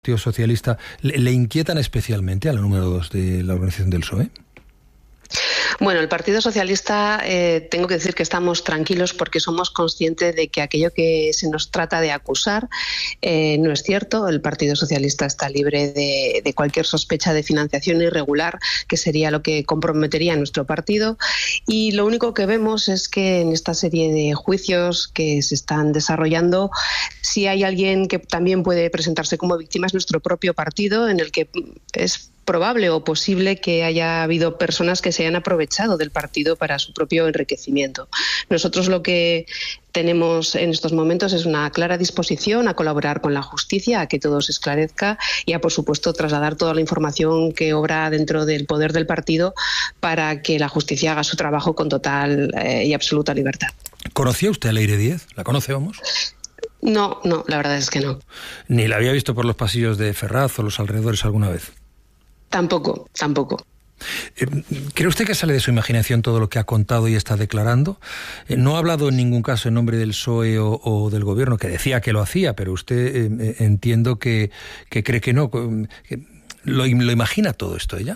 Partido Socialista le inquietan especialmente a la número 2 de la organización del PSOE? Bueno, el Partido Socialista, tengo que decir que estamos tranquilos porque somos conscientes de que aquello que se nos trata de acusar no es cierto. El Partido Socialista está libre de cualquier sospecha de financiación irregular, que sería lo que comprometería a nuestro partido. Y lo único que vemos es que en esta serie de juicios que se están desarrollando, si hay alguien que también puede presentarse como víctima es nuestro propio partido, en el que es probable o posible que haya habido personas que se hayan aprovechado del partido para su propio enriquecimiento. Nosotros lo que tenemos en estos momentos es una clara disposición a colaborar con la justicia, a que todo se esclarezca y a, por supuesto, trasladar toda la información que obra dentro del poder del partido para que la justicia haga su trabajo con total y absoluta libertad. ¿Conocía usted a Leire Díez? ¿La conoce, vamos? No, la verdad es que no. ¿Ni la había visto por los pasillos de Ferraz o los alrededores alguna vez? Tampoco. ¿Cree usted que sale de su imaginación todo lo que ha contado y está declarando? No ha hablado en ningún caso en nombre del PSOE o del Gobierno, que decía que lo hacía, pero usted entiendo que cree que no. ¿Lo imagina todo esto ella?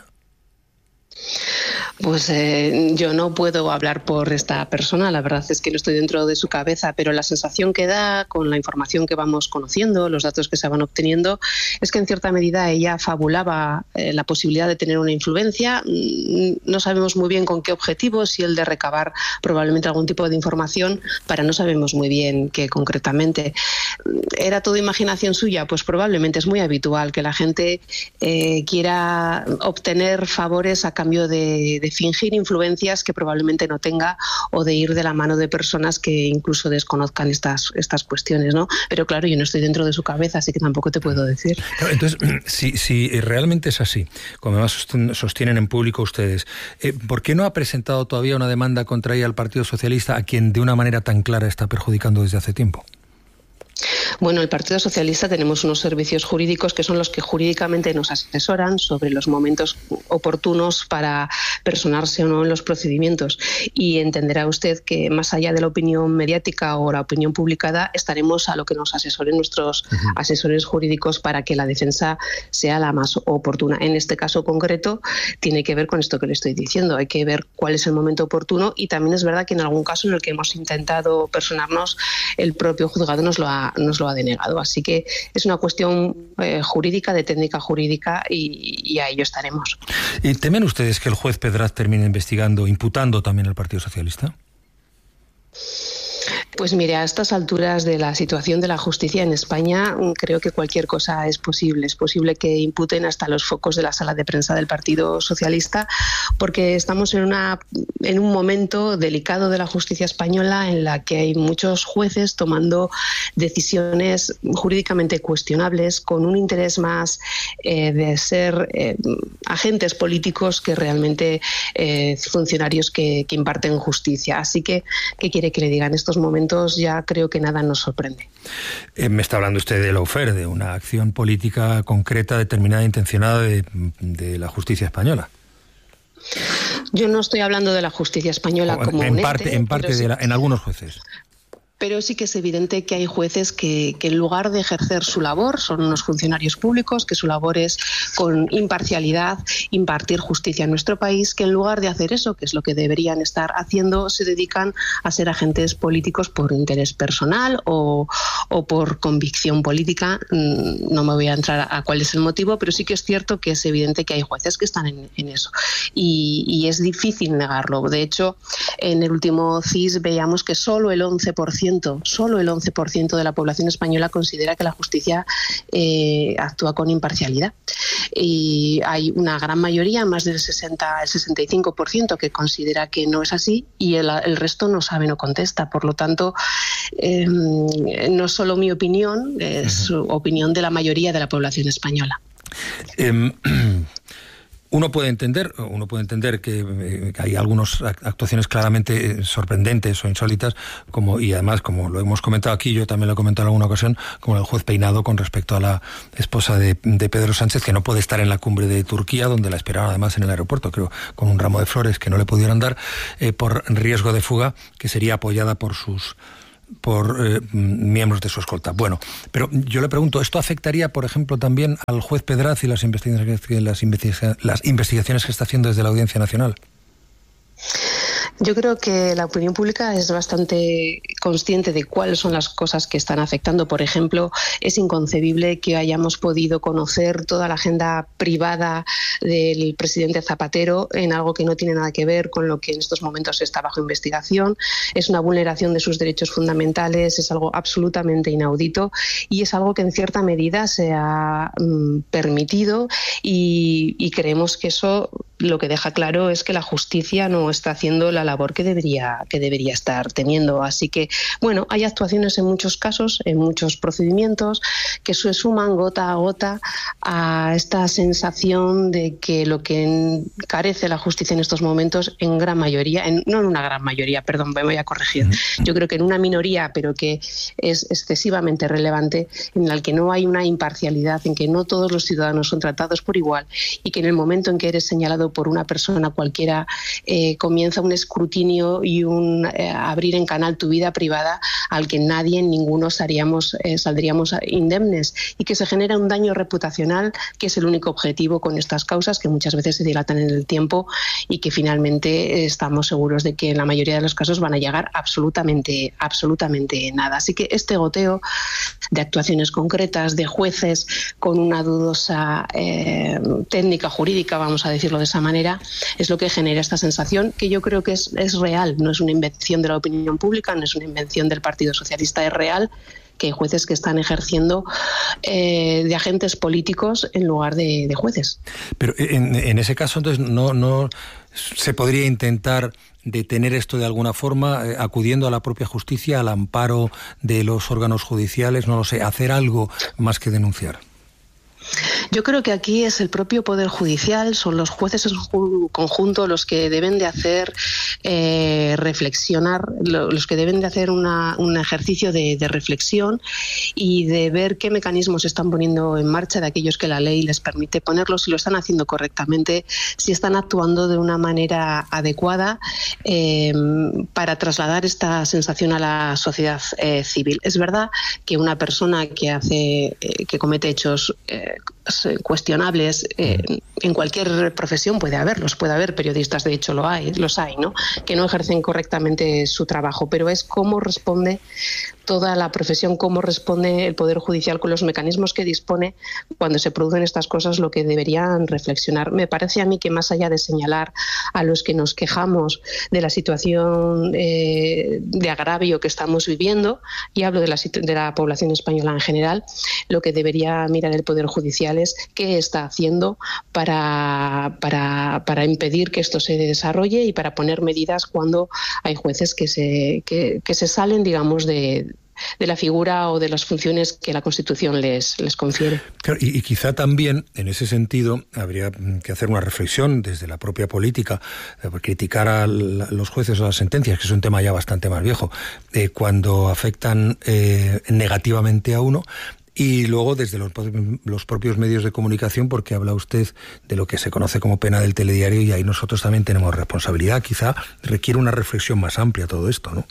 Pues yo no puedo hablar por esta persona, la verdad es que no estoy dentro de su cabeza, pero la sensación que da con la información que vamos conociendo, los datos que se van obteniendo, es que en cierta medida ella fabulaba la posibilidad de tener una influencia. No sabemos muy bien con qué objetivo, si el de recabar probablemente algún tipo de información, no sabemos muy bien qué concretamente. ¿Era todo imaginación suya? Pues probablemente. Es muy habitual que la gente quiera obtener favores a cambio de fingir influencias que probablemente no tenga o de ir de la mano de personas que incluso desconozcan estas cuestiones, ¿no? Pero claro, yo no estoy dentro de su cabeza, así que tampoco te puedo decir. Entonces, si realmente es así, como además sostienen en público ustedes, ¿por qué no ha presentado todavía una demanda contra ella al Partido Socialista, a quien de una manera tan clara está perjudicando desde hace tiempo? Bueno, el Partido Socialista tenemos unos servicios jurídicos que son los que jurídicamente nos asesoran sobre los momentos oportunos para personarse o no en los procedimientos. Y entenderá usted que más allá de la opinión mediática o la opinión publicada, estaremos a lo que nos asesoren nuestros asesores jurídicos para que la defensa sea la más oportuna. En este caso concreto tiene que ver con esto que le estoy diciendo. Hay que ver cuál es el momento oportuno y también es verdad que en algún caso en el que hemos intentado personarnos, el propio juzgado nos lo ha denegado. Así que es una cuestión jurídica, de técnica jurídica y a ello estaremos. ¿Y temen ustedes que el juez Pedraz termine investigando, imputando también al Partido Socialista? Pues mire, a estas alturas de la situación de la justicia en España, creo que cualquier cosa es posible. Es posible que imputen hasta los focos de la sala de prensa del Partido Socialista, porque estamos en un momento delicado de la justicia española en la que hay muchos jueces tomando decisiones jurídicamente cuestionables con un interés más de ser agentes políticos que realmente funcionarios que imparten justicia. Así que, ¿qué quiere que le diga? En estos momentos ya creo que nada nos sorprende. Me está hablando usted de lawfare, de una acción política concreta, determinada, intencionada de la justicia española. Yo no estoy hablando de la justicia española como un ente. En parte en algunos jueces. Pero sí que es evidente que hay jueces que en lugar de ejercer su labor, son unos funcionarios públicos, que su labor es con imparcialidad impartir justicia en nuestro país, que en lugar de hacer eso, que es lo que deberían estar haciendo, se dedican a ser agentes políticos por interés personal o por convicción política. No me voy a entrar a cuál es el motivo, pero sí que es cierto que es evidente que hay jueces que están en eso. Y es difícil negarlo. De hecho, en el último CIS veíamos que solo el 11% de la población española considera que la justicia actúa con imparcialidad. Y hay una gran mayoría, más del 65%, que considera que no es así y el resto no sabe, no contesta. Por lo tanto, no es solo mi opinión, es opinión de la mayoría de la población española. Uno puede entender que hay algunas actuaciones claramente sorprendentes o insólitas, y además, como lo hemos comentado aquí, yo también lo he comentado en alguna ocasión, como el juez Peinado con respecto a la esposa de Pedro Sánchez, que no puede estar en la cumbre de Turquía, donde la esperaban además en el aeropuerto, creo, con un ramo de flores que no le pudieron dar, por riesgo de fuga, que sería apoyada por sus miembros de su escolta. Bueno, pero yo le pregunto, ¿esto afectaría, por ejemplo, también al juez Pedraz y las investigaciones que está haciendo desde la Audiencia Nacional? Yo creo que la opinión pública es bastante consciente de cuáles son las cosas que están afectando. Por ejemplo, es inconcebible que hayamos podido conocer toda la agenda privada del presidente Zapatero en algo que no tiene nada que ver con lo que en estos momentos está bajo investigación. Es una vulneración de sus derechos fundamentales, es algo absolutamente inaudito y es algo que en cierta medida se ha permitido y creemos que eso lo que deja claro es que la justicia no está haciendo la labor que debería estar teniendo. Así que, bueno, hay actuaciones en muchos casos, en muchos procedimientos, que se suman gota a gota a esta sensación de que lo que carece la justicia en estos momentos, en gran mayoría, no en una gran mayoría, perdón, me voy a corregir, yo creo que en una minoría, pero que es excesivamente relevante, en la que no hay una imparcialidad, en que no todos los ciudadanos son tratados por igual y que en el momento en que eres señalado por una persona cualquiera, comienza un escrutinio y un abrir en canal tu vida privada al que nadie, ninguno saldríamos indemnes y que se genera un daño reputacional que es el único objetivo con estas causas que muchas veces se dilatan en el tiempo y que finalmente estamos seguros de que en la mayoría de los casos van a llegar absolutamente nada. Así que este goteo de actuaciones concretas, de jueces con una dudosa técnica jurídica, vamos a decirlo de esa manera, es lo que genera esta sensación que yo creo que es real, no es una invención de la opinión pública, no es una invención del Partido Socialista, es real que hay jueces que están ejerciendo de agentes políticos en lugar de jueces. Pero en ese caso, entonces, no se podría intentar detener esto de alguna forma, acudiendo a la propia justicia, al amparo de los órganos judiciales, no lo sé, hacer algo más que denunciar. Yo creo que aquí es el propio Poder Judicial, son los jueces en su conjunto los que deben de hacer reflexionar, los que deben de hacer un ejercicio de reflexión y de ver qué mecanismos se están poniendo en marcha de aquellos que la ley les permite ponerlos, si lo están haciendo correctamente, si están actuando de una manera adecuada para trasladar esta sensación a la sociedad civil. Es verdad que una persona que comete hechos cuestionables en cualquier profesión puede haber periodistas, de hecho los hay, ¿no?, que no ejercen correctamente su trabajo, pero es cómo responde toda la profesión, cómo responde el Poder Judicial con los mecanismos que dispone cuando se producen estas cosas, lo que deberían reflexionar. Me parece a mí que más allá de señalar a los que nos quejamos de la situación de agravio que estamos viviendo, y hablo de la población española en general, lo que debería mirar el Poder Judicial es qué está haciendo para impedir que esto se desarrolle y para poner medidas cuando hay jueces que se salen, digamos, de la figura o de las funciones que la Constitución les confiere. Claro, y quizá también, en ese sentido, habría que hacer una reflexión desde la propia política, criticar a los jueces o las sentencias, que es un tema ya bastante más viejo, cuando afectan negativamente a uno. Y luego desde los propios medios de comunicación, porque habla usted de lo que se conoce como pena del telediario y ahí nosotros también tenemos responsabilidad. Quizá requiere una reflexión más amplia todo esto, ¿no?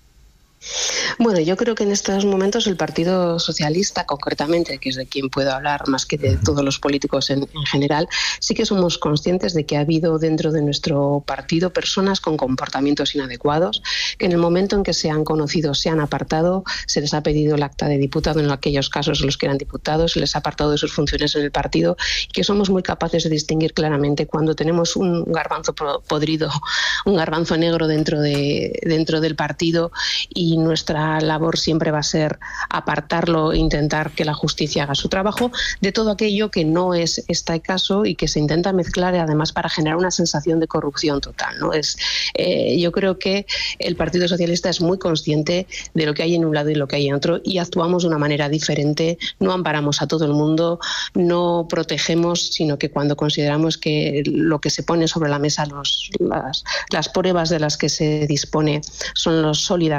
Bueno, yo creo que en estos momentos el Partido Socialista, concretamente, que es de quien puedo hablar más que de todos los políticos en general, sí que somos conscientes de que ha habido dentro de nuestro partido personas con comportamientos inadecuados, que en el momento en que se han conocido, se han apartado, se les ha pedido el acta de diputado en aquellos casos en los que eran diputados, se les ha apartado de sus funciones en el partido, y que somos muy capaces de distinguir claramente cuando tenemos un garbanzo podrido, un garbanzo negro dentro del partido, y nuestra labor siempre va a ser apartarlo e intentar que la justicia haga su trabajo de todo aquello que no es este caso y que se intenta mezclar además para generar una sensación de corrupción total, ¿no? Yo creo que el Partido Socialista es muy consciente de lo que hay en un lado y lo que hay en otro y actuamos de una manera diferente, no amparamos a todo el mundo, no protegemos, sino que cuando consideramos que lo que se pone sobre la mesa, las pruebas de las que se dispone son sólidas como para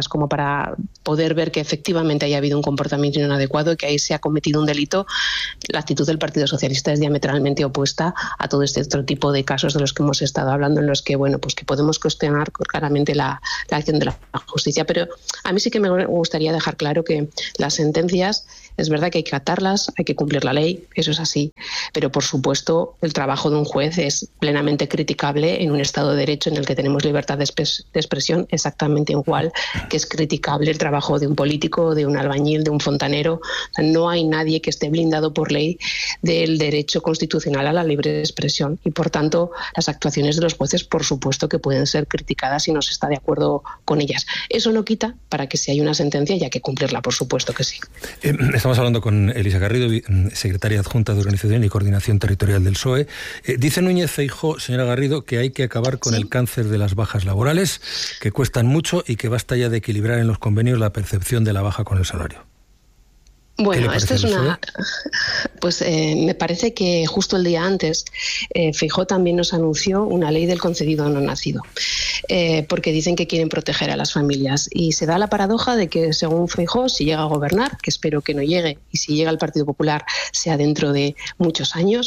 para poder ver que efectivamente haya habido un comportamiento inadecuado, que ahí se ha cometido un delito, la actitud del Partido Socialista es diametralmente opuesta a todo este otro tipo de casos de los que hemos estado hablando, en los que, bueno, pues que podemos cuestionar claramente la acción de la justicia. Pero a mí sí que me gustaría dejar claro que las sentencias, es verdad que hay que acatarlas, hay que cumplir la ley, eso es así, pero por supuesto el trabajo de un juez es plenamente criticable en un Estado de Derecho en el que tenemos libertad de expresión, exactamente igual que es criticable el trabajo de un político, de un albañil, de un fontanero. No hay nadie que esté blindado por ley del derecho constitucional a la libre expresión, y por tanto las actuaciones de los jueces por supuesto que pueden ser criticadas si no se está de acuerdo con ellas. Eso no quita para que si hay una sentencia haya que cumplirla, por supuesto que sí. Estamos hablando con Elisa Garrido, secretaria adjunta de Organización y Coordinación Territorial del PSOE. Dice Núñez Feijóo, señora Garrido, que hay que acabar con el cáncer de las bajas laborales, que cuestan mucho y que basta ya de equilibrar en los convenios la percepción de la baja con el salario. Bueno, esto es una... Pues me parece que justo el día antes Feijóo también nos anunció una ley del concedido no nacido, porque dicen que quieren proteger a las familias. Y se da la paradoja de que, según Feijóo, si llega a gobernar, que espero que no llegue, y si llega al Partido Popular sea dentro de muchos años,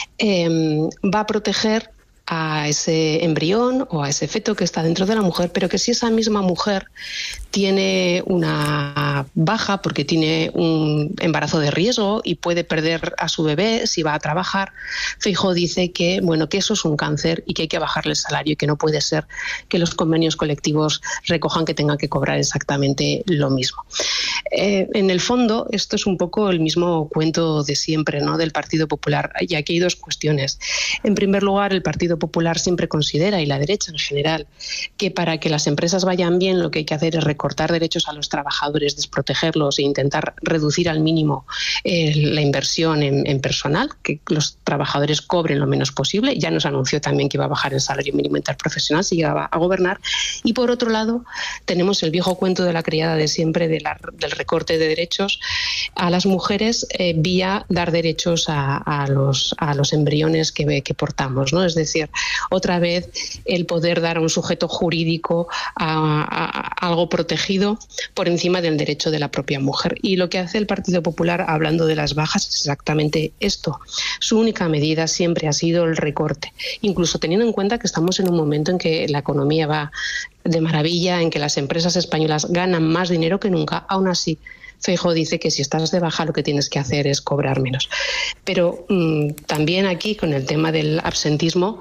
va a proteger a ese embrión o a ese feto que está dentro de la mujer, pero que si esa misma mujer tiene una baja porque tiene un embarazo de riesgo y puede perder a su bebé si va a trabajar, Feijóo dice que, bueno, que eso es un cáncer y que hay que bajarle el salario y que no puede ser que los convenios colectivos recojan que tengan que cobrar exactamente lo mismo. En el fondo, esto es un poco el mismo cuento de siempre, ¿no?, del Partido Popular. Y aquí hay dos cuestiones. En primer lugar, el Partido Popular siempre considera, y la derecha en general, que para que las empresas vayan bien lo que hay que hacer es recortar derechos a los trabajadores, desprotegerlos e intentar reducir al mínimo la inversión en personal, que los trabajadores cobren lo menos posible. Ya nos anunció también que iba a bajar el salario mínimo interprofesional si llegaba a gobernar. Y por otro lado, tenemos el viejo cuento de la criada de siempre del recorte de derechos a las mujeres vía dar derechos a los embriones que portamos, ¿no? Es decir, otra vez el poder dar a un sujeto jurídico a algo protegido por encima del derecho de la propia mujer. Y lo que hace el Partido Popular, hablando de las bajas, es exactamente esto. Su única medida siempre ha sido el recorte, incluso teniendo en cuenta que estamos en un momento en que la economía va de maravilla, en que las empresas españolas ganan más dinero que nunca. Aún así, Feijóo dice que si estás de baja lo que tienes que hacer es cobrar menos. Pero también aquí, con el tema del absentismo,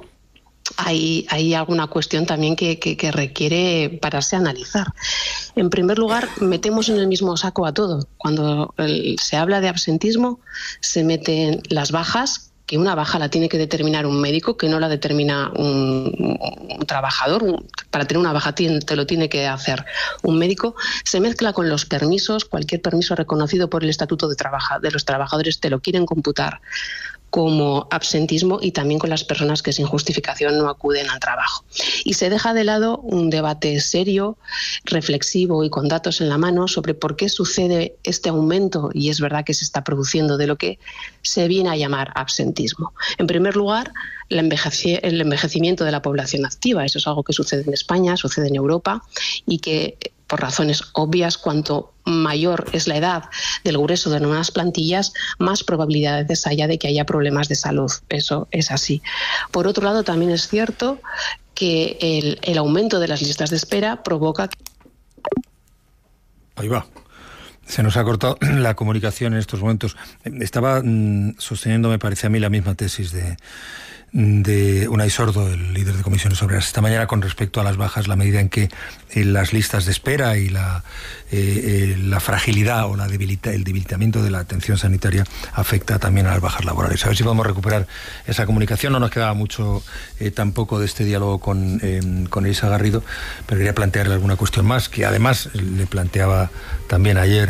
hay alguna cuestión también que requiere pararse a analizar. En primer lugar, metemos en el mismo saco a todo. Cuando se habla de absentismo, se meten las bajas, que una baja la tiene que determinar un médico, que no la determina un trabajador. Para tener una baja te lo tiene que hacer un médico. Se mezcla con los permisos. Cualquier permiso reconocido por el Estatuto de los Trabajadores te lo quieren computar como absentismo, y también con las personas que sin justificación no acuden al trabajo. Y se deja de lado un debate serio, reflexivo y con datos en la mano sobre por qué sucede este aumento, y es verdad que se está produciendo, de lo que se viene a llamar absentismo. En primer lugar, el envejecimiento de la población activa. Eso es algo que sucede en España, sucede en Europa, y que por razones obvias, cuanto mayor es la edad del grueso de nuevas plantillas, más probabilidades haya de que haya problemas de salud. Eso es así. Por otro lado, también es cierto que el aumento de las listas de espera provoca... Ahí va. Se nos ha cortado la comunicación en estos momentos. Estaba sosteniendo, me parece a mí, la misma tesis de Unai Sordo, el líder de Comisiones Obreras, esta mañana, con respecto a las bajas, la medida en que las listas de espera y la fragilidad o el debilitamiento de la atención sanitaria afecta también a las bajas laborales. A ver si podemos recuperar esa comunicación. No nos quedaba mucho tampoco de este diálogo con Elisa Garrido, pero quería plantearle alguna cuestión más, que además le planteaba también ayer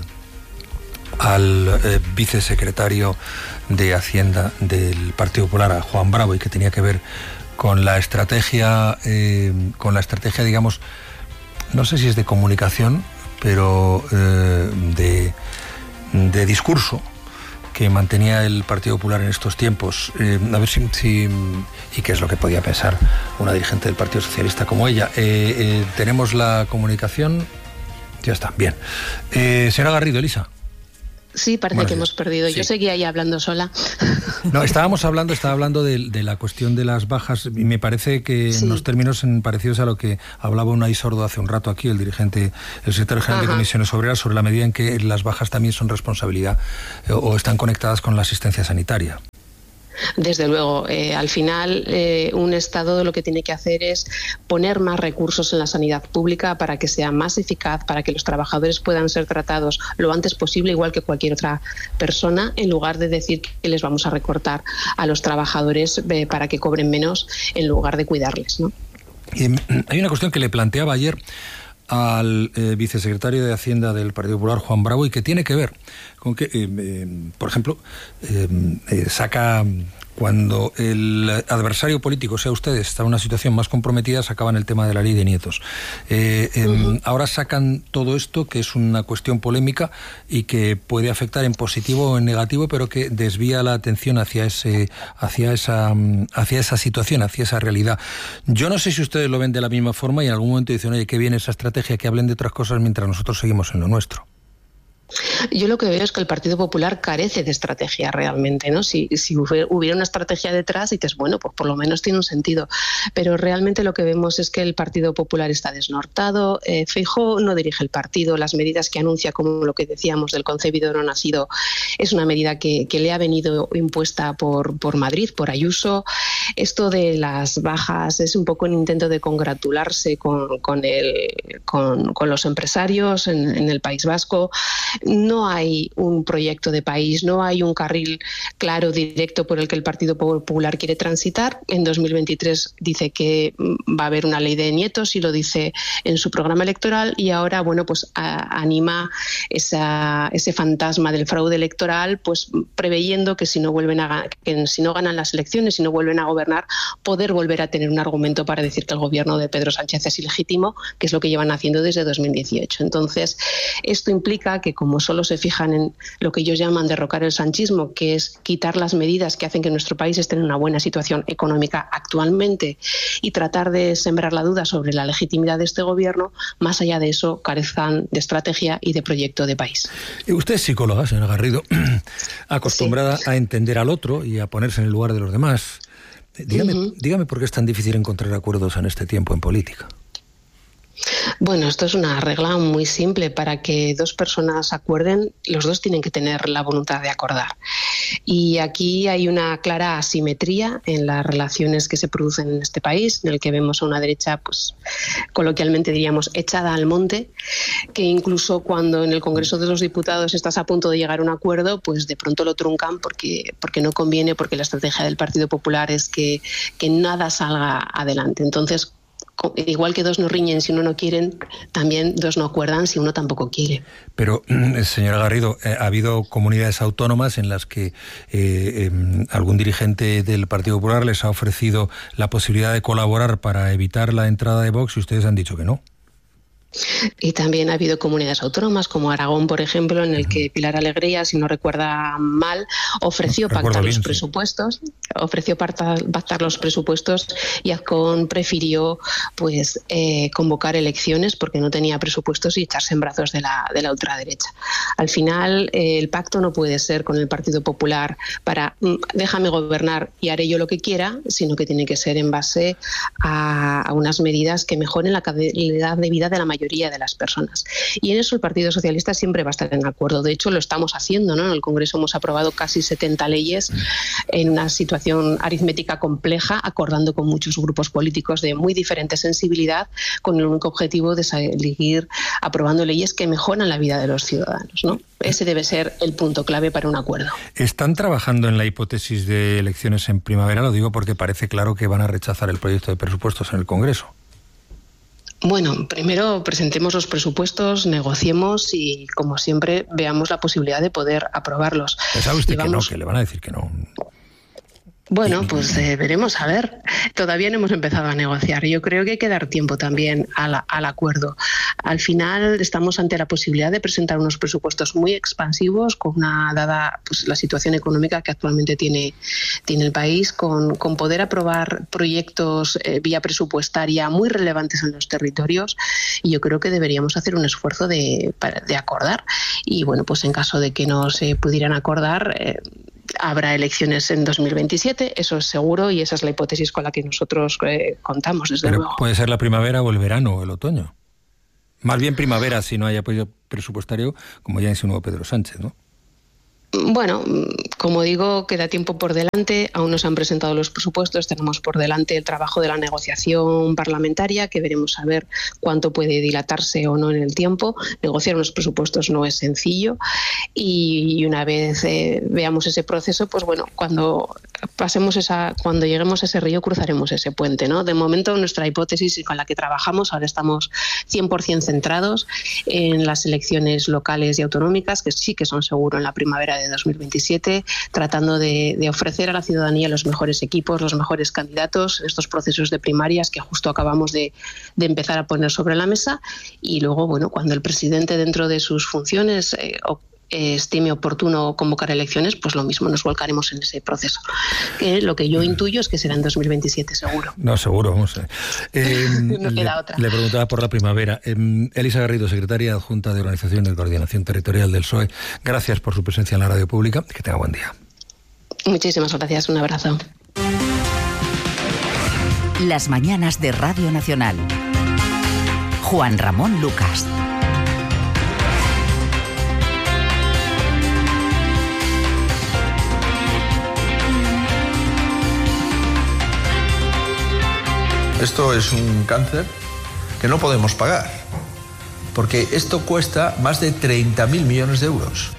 al vicesecretario de Hacienda del Partido Popular, a Juan Bravo, y que tenía que ver con la estrategia, digamos, no sé si es de comunicación, pero de discurso que mantenía el Partido Popular en estos tiempos. A ver si y qué es lo que podía pensar una dirigente del Partido Socialista como ella. Tenemos la comunicación. Ya está, bien. Señora Garrido, Elisa. Sí, parece que hemos perdido. Sí. Yo seguía ahí hablando sola. No, estaba hablando de la cuestión de las bajas, y me parece que en los términos parecidos a lo que hablaba Unai Sordo hace un rato aquí, el secretario general de Comisiones Obreras, sobre la medida en que las bajas también son responsabilidad o están conectadas con la asistencia sanitaria. Desde luego, al final un Estado lo que tiene que hacer es poner más recursos en la sanidad pública para que sea más eficaz, para que los trabajadores puedan ser tratados lo antes posible, igual que cualquier otra persona, en lugar de decir que les vamos a recortar a los trabajadores para que cobren menos en lugar de cuidarles, ¿no? Hay una cuestión que le planteaba ayer al vicesecretario de Hacienda del Partido Popular, Juan Bravo, y que tiene que ver con que, por ejemplo, saca cuando el adversario político, sea ustedes, está en una situación más comprometida, sacaban el tema de la ley de nietos. Ahora sacan todo esto, que es una cuestión polémica y que puede afectar en positivo o en negativo, pero que desvía la atención hacia esa situación, hacia esa realidad. Yo no sé si ustedes lo ven de la misma forma y en algún momento dicen, oye, qué bien esa estrategia, que hablen de otras cosas mientras nosotros seguimos en lo nuestro. Yo lo que veo es que el Partido Popular carece de estrategia realmente, ¿no? Si hubiera una estrategia detrás, dices, bueno, pues por lo menos tiene un sentido. Pero realmente lo que vemos es que el Partido Popular está desnortado. Feijóo no dirige el partido. Las medidas que anuncia, como lo que decíamos del concebido no nacido, es una medida que le ha venido impuesta por Madrid, por Ayuso. Esto de las bajas es un poco un intento de congratularse con los empresarios en el País Vasco. No hay un proyecto de país, no hay un carril claro, directo por el que el Partido Popular quiere transitar. En 2023 dice que va a haber una ley de nietos y lo dice en su programa electoral, y ahora, bueno, pues anima ese fantasma del fraude electoral, pues preveyendo que si no ganan las elecciones, si no vuelven a gobernar, poder volver a tener un argumento para decir que el gobierno de Pedro Sánchez es ilegítimo, que es lo que llevan haciendo desde 2018. Entonces, esto implica que, como solo se fijan en lo que ellos llaman derrocar el sanchismo, que es quitar las medidas que hacen que nuestro país esté en una buena situación económica actualmente, y tratar de sembrar la duda sobre la legitimidad de este gobierno, más allá de eso carezcan de estrategia y de proyecto de país. Usted es psicóloga, señora Garrido, acostumbrada a entender al otro y a ponerse en el lugar de los demás. Dígame por qué es tan difícil encontrar acuerdos en este tiempo en política. Bueno, esto es una regla muy simple. Para que dos personas acuerden, los dos tienen que tener la voluntad de acordar. Y aquí hay una clara asimetría en las relaciones que se producen en este país, en el que vemos a una derecha, pues coloquialmente diríamos, echada al monte, que incluso cuando en el Congreso de los Diputados estás a punto de llegar a un acuerdo, pues de pronto lo truncan porque no conviene, porque la estrategia del Partido Popular es que nada salga adelante. Entonces, igual que dos no riñen si uno no quiere, también dos no acuerdan si uno tampoco quiere. Pero, señora Garrido, ha habido comunidades autónomas en las que algún dirigente del Partido Popular les ha ofrecido la posibilidad de colaborar para evitar la entrada de Vox y ustedes han dicho que no. Y también ha habido comunidades autónomas como Aragón, por ejemplo, en el que Pilar Alegría, si no recuerda mal, ofreció pactar los presupuestos, y Azcón prefirió pues convocar elecciones porque no tenía presupuestos y echarse en brazos de la ultraderecha. Al final, el pacto no puede ser con el Partido Popular para déjame gobernar y haré yo lo que quiera, sino que tiene que ser en base a unas medidas que mejoren la calidad de vida de la mayoría de las personas. Y en eso el Partido Socialista siempre va a estar en acuerdo. De hecho, lo estamos haciendo, ¿no? En el Congreso hemos aprobado casi 70 leyes en una situación aritmética compleja, acordando con muchos grupos políticos de muy diferente sensibilidad, con el único objetivo de seguir aprobando leyes que mejoran la vida de los ciudadanos, ¿no? Ese debe ser el punto clave para un acuerdo. ¿Están trabajando en la hipótesis de elecciones en primavera? Lo digo porque parece claro que van a rechazar el proyecto de presupuestos en el Congreso. Bueno, primero presentemos los presupuestos, negociemos y, como siempre, veamos la posibilidad de poder aprobarlos. ¿Sabe usted que no, que le van a decir que no? Bueno, pues veremos, a ver. Todavía no hemos empezado a negociar. Yo creo que hay que dar tiempo también al acuerdo. Al final estamos ante la posibilidad de presentar unos presupuestos muy expansivos, con una dada pues, la situación económica que actualmente tiene el país, con poder aprobar proyectos vía presupuestaria muy relevantes en los territorios. Y yo creo que deberíamos hacer un esfuerzo de acordar. Y bueno, pues en caso de que no se pudieran acordar, habrá elecciones en 2027, eso es seguro, y esa es la hipótesis con la que nosotros contamos, desde luego. Puede ser la primavera o el verano o el otoño. Más bien primavera, si no hay apoyo presupuestario, como ya insinuó Pedro Sánchez, ¿no? Bueno, como digo, queda tiempo por delante, aún no se han presentado los presupuestos, tenemos por delante el trabajo de la negociación parlamentaria, que veremos a ver cuánto puede dilatarse o no en el tiempo. Negociar unos presupuestos no es sencillo, y una vez veamos ese proceso, pues bueno, cuando lleguemos a ese río cruzaremos ese puente, ¿no? De momento nuestra hipótesis con la que trabajamos, ahora estamos 100% centrados en las elecciones locales y autonómicas, que sí que son seguro en la primavera de 2027, tratando de ofrecer a la ciudadanía los mejores equipos, los mejores candidatos, estos procesos de primarias que justo acabamos de empezar a poner sobre la mesa. Y luego, bueno, cuando el presidente, dentro de sus funciones, estime oportuno convocar elecciones, pues lo mismo, nos volcaremos en ese proceso. Que lo que yo intuyo es que será en 2027, seguro. No, seguro, vamos a ver. No queda otra. Le preguntaba por la primavera. Elisa Garrido, secretaria adjunta de Organización y Coordinación Territorial del PSOE, gracias por su presencia en la radio pública. Que tenga buen día. Muchísimas gracias, un abrazo. Las mañanas de Radio Nacional. Juan Ramón Lucas. Esto es un cáncer que no podemos pagar, porque esto cuesta más de 30.000 millones de euros.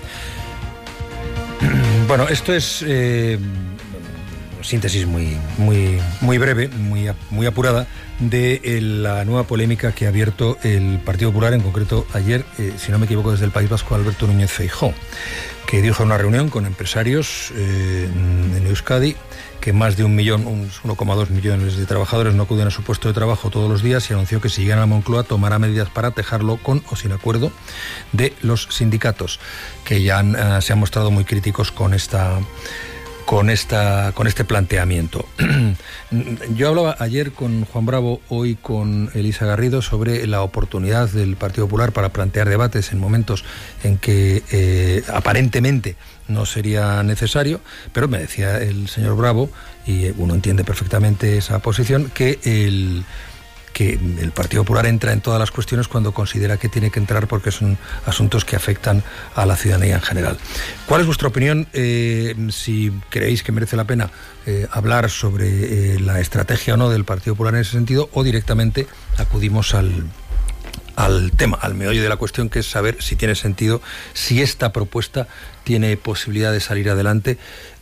Bueno, esto es síntesis muy breve, muy apurada de la nueva polémica que ha abierto el Partido Popular, en concreto ayer, si no me equivoco, desde el País Vasco, Alberto Núñez Feijóo, que dijo en una reunión con empresarios en Euskadi que más de 1,2 millones de trabajadores no acuden a su puesto de trabajo todos los días, y anunció que si llegan a Moncloa tomará medidas para tejarlo con o sin acuerdo de los sindicatos, que ya se han mostrado muy críticos con este planteamiento. Yo hablaba ayer con Juan Bravo, hoy con Elisa Garrido, sobre la oportunidad del Partido Popular para plantear debates en momentos en que aparentemente no sería necesario, pero me decía el señor Bravo, y uno entiende perfectamente esa posición, que el Partido Popular entra en todas las cuestiones cuando considera que tiene que entrar, porque son asuntos que afectan a la ciudadanía en general. ¿Cuál es vuestra opinión? Si creéis que merece la pena hablar sobre la estrategia o no del Partido Popular en ese sentido, o directamente acudimos al tema, al meollo de la cuestión, que es saber si tiene sentido, si esta propuesta tiene posibilidad de salir adelante,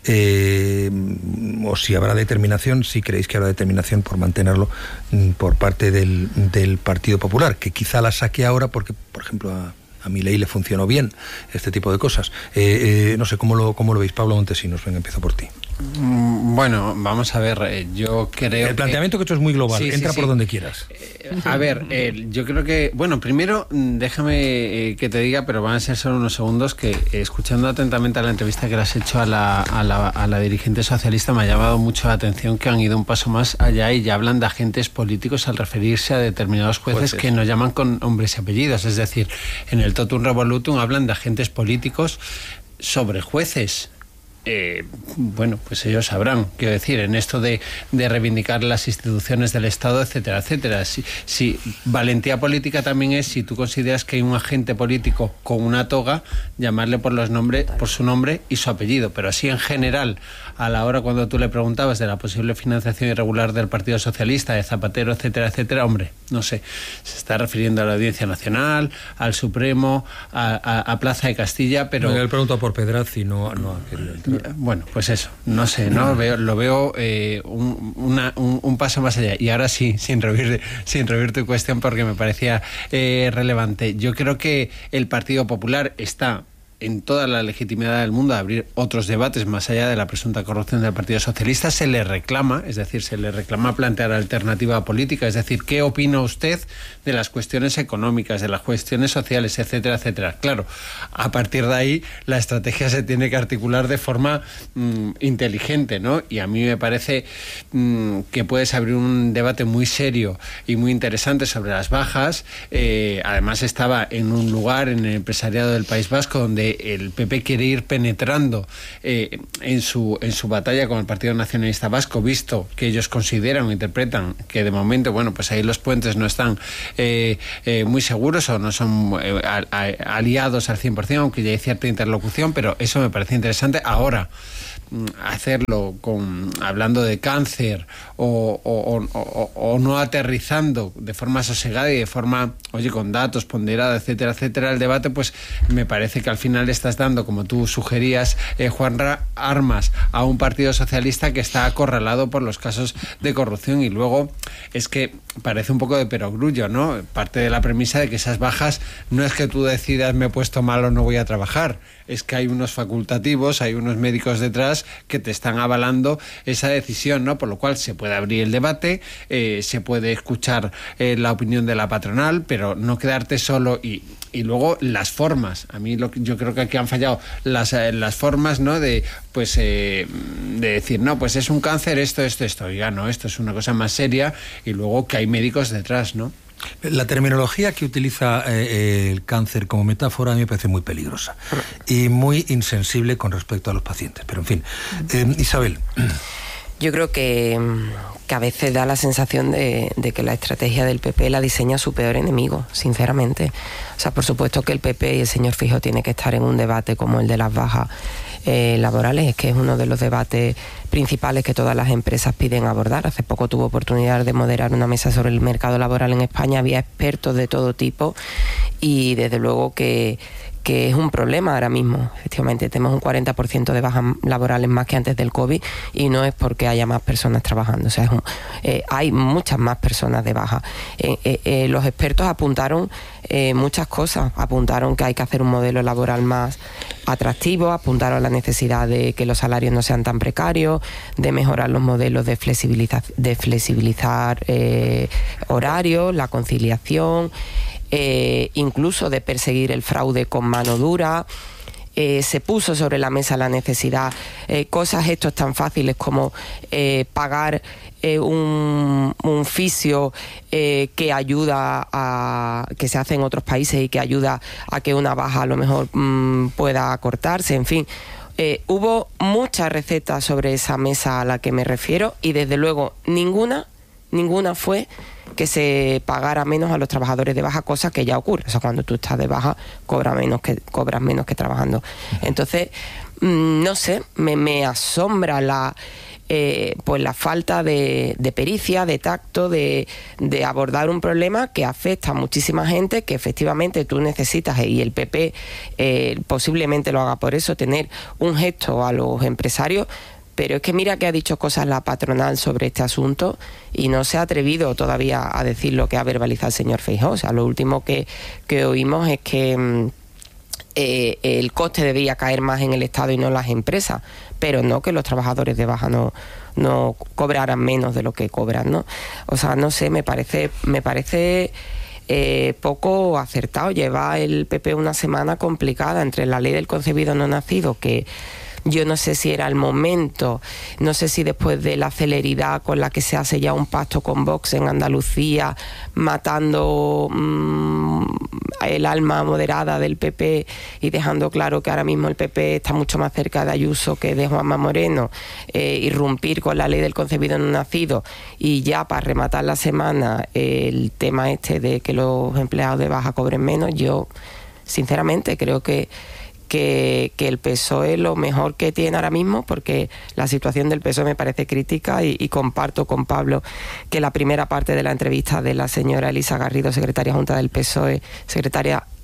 o si habrá determinación, si creéis que habrá determinación por mantenerlo por parte del Partido Popular, que quizá la saque ahora porque, por ejemplo, a Milei le funcionó bien este tipo de cosas. No sé, ¿cómo lo veis? Pablo Montesinos, venga, empiezo por ti. Bueno, vamos a ver, yo creo el planteamiento que hecho es muy global, entra por donde quieras. A ver, yo creo que, bueno, primero déjame que te diga, pero van a ser solo unos segundos, que escuchando atentamente a la entrevista que le has hecho a la dirigente socialista, me ha llamado mucho la atención que han ido un paso más allá y ya hablan de agentes políticos al referirse a determinados jueces que no llaman con nombres y apellidos. Es decir, en el Totum Revolutum hablan de agentes políticos sobre jueces. Bueno, pues ellos sabrán, quiero decir, en esto de reivindicar las instituciones del Estado, etcétera, etcétera. Si valentía política también es, si tú consideras que hay un agente político con una toga, llamarle por su nombre y su apellido. Pero así en general, a la hora cuando tú le preguntabas de la posible financiación irregular del Partido Socialista, de Zapatero, etcétera, etcétera, hombre, no sé, se está refiriendo a la Audiencia Nacional, al Supremo, a Plaza de Castilla, pero... Me he preguntado por Pedraz y no ha querido entrar. Bueno, pues eso, no sé, ¿no? Lo veo un paso más allá. Y ahora sí, sin revivir tu cuestión, porque me parecía relevante. Yo creo que el Partido Popular está en toda la legitimidad del mundo de abrir otros debates más allá de la presunta corrupción del Partido Socialista. Se le reclama, es decir, se le reclama plantear alternativa política, es decir, ¿qué opina usted de las cuestiones económicas, de las cuestiones sociales, etcétera, etcétera? Claro, a partir de ahí la estrategia se tiene que articular de forma inteligente, ¿no? Y a mí me parece que puedes abrir un debate muy serio y muy interesante sobre las bajas. Además estaba en un lugar, en el empresariado del País Vasco, donde el PP quiere ir penetrando en su batalla con el Partido Nacionalista Vasco, visto que ellos consideran o interpretan que de momento, bueno, pues ahí los puentes no están muy seguros o no son aliados al 100%, aunque ya hay cierta interlocución, pero eso me parece interesante. Ahora, hacerlo hablando de cáncer o no aterrizando de forma sosegada y de forma, con datos, ponderada, etcétera, etcétera, el debate, pues me parece que al final estás dando, como tú sugerías, Juanra, armas a un Partido Socialista que está acorralado por los casos de corrupción. Y luego es que parece un poco de perogrullo, ¿no? Parte de la premisa de que esas bajas no es que tú decidas me he puesto mal o no voy a trabajar, es que hay unos facultativos, hay unos médicos detrás que te están avalando esa decisión, ¿no? Por lo cual se puede abrir el debate, se puede escuchar la opinión de la patronal, pero no quedarte solo y luego las formas. A mí yo creo que aquí han fallado las formas, ¿no? De decir, no, pues es un cáncer, esto. Oiga, no, esto es una cosa más seria, y luego que hay médicos detrás, ¿no? La terminología que utiliza el cáncer como metáfora a mí me parece muy peligrosa y muy insensible con respecto a los pacientes. Pero en fin, Isabel. Yo creo que a veces da la sensación de que la estrategia del PP la diseña su peor enemigo, sinceramente. O sea, por supuesto que el PP y el señor Feijóo tiene que estar en un debate como el de las bajas laborales, es que es uno de los debates principales que todas las empresas piden abordar. Hace poco tuve oportunidad de moderar una mesa sobre el mercado laboral en España, había expertos de todo tipo y desde luego que es un problema ahora mismo. Efectivamente, tenemos un 40% de bajas laborales más que antes del COVID y no es porque haya más personas trabajando. O sea, hay muchas más personas de baja. Los expertos apuntaron muchas cosas. Apuntaron que hay que hacer un modelo laboral más atractivo, apuntaron la necesidad de que los salarios no sean tan precarios, de mejorar los modelos de flexibilizar horarios, la conciliación, incluso de perseguir el fraude con mano dura. Se puso sobre la mesa la necesidad, gestos tan fáciles como pagar un fisio que ayuda que se hace en otros países y que ayuda a que una baja a lo mejor pueda acortarse, en fin. Hubo muchas recetas sobre esa mesa a la que me refiero y desde luego ninguna fue que se pagara menos a los trabajadores de baja, cosa que ya ocurre. O sea, cuando tú estás de baja cobras menos que trabajando. Entonces, no sé, me asombra la falta de pericia, de tacto, de abordar un problema que afecta a muchísima gente, que efectivamente tú necesitas, y el PP posiblemente lo haga por eso, tener un gesto a los empresarios. Pero es que mira que ha dicho cosas la patronal sobre este asunto y no se ha atrevido todavía a decir lo que ha verbalizado el señor Feijóo. O sea, lo último que oímos es que el coste debería caer más en el Estado y no en las empresas, pero no que los trabajadores de baja no cobraran menos de lo que cobran, ¿no? O sea, no sé, me parece poco acertado. Lleva el PP una semana complicada entre la ley del concebido no nacido, que yo no sé si era el momento, no sé si después de la celeridad con la que se hace ya un pacto con Vox en Andalucía, matando el alma moderada del PP y dejando claro que ahora mismo el PP está mucho más cerca de Ayuso que de Juanma Moreno, irrumpir con la ley del concebido no nacido y ya para rematar la semana el tema de que los empleados de baja cobren menos. Yo sinceramente creo que el PSOE lo mejor que tiene ahora mismo, porque la situación del PSOE me parece crítica y comparto con Pablo que la primera parte de la entrevista de la señora Elisa Garrido, secretaria junta del PSOE, secretaria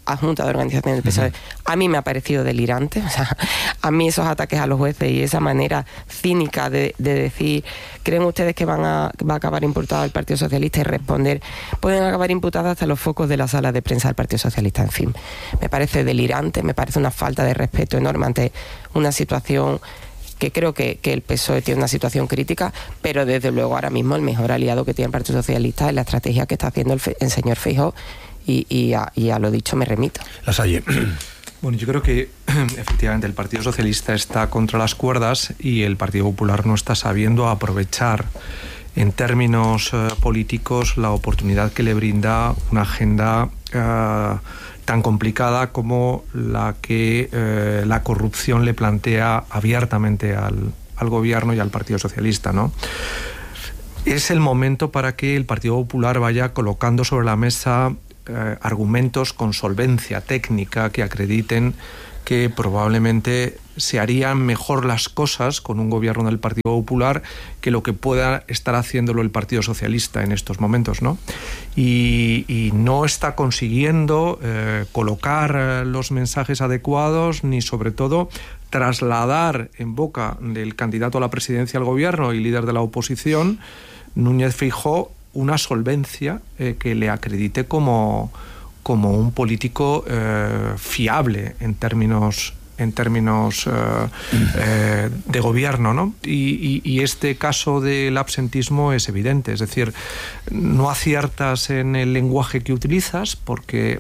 adjunta de organización del PSOE, a mí me ha parecido delirante. O sea, a mí esos ataques a los jueces y esa manera cínica de decir, ¿creen ustedes que va a acabar imputado el Partido Socialista? Y responder, pueden acabar imputados hasta los focos de la sala de prensa del Partido Socialista. En fin, me parece delirante, me parece una falta de respeto enorme ante una situación que creo que el PSOE tiene una situación crítica, pero desde luego ahora mismo el mejor aliado que tiene el Partido Socialista es la estrategia que está haciendo el señor Feijóo, y a lo dicho me remito. Lasalle. Bueno, yo creo que efectivamente el Partido Socialista está contra las cuerdas y el Partido Popular no está sabiendo aprovechar en términos políticos la oportunidad que le brinda una agenda tan complicada como la que la corrupción le plantea abiertamente al gobierno y al Partido Socialista, ¿no? Es el momento para que el Partido Popular vaya colocando sobre la mesa argumentos con solvencia técnica que acrediten que probablemente se harían mejor las cosas con un gobierno del Partido Popular que lo que pueda estar haciéndolo el Partido Socialista en estos momentos, ¿no? Y no está consiguiendo colocar los mensajes adecuados ni, sobre todo, trasladar en boca del candidato a la presidencia del gobierno y líder de la oposición, Núñez Feijóo, una solvencia que le acredite como un político fiable en términos de gobierno, ¿no? Y este caso del absentismo es evidente, es decir, no aciertas en el lenguaje que utilizas porque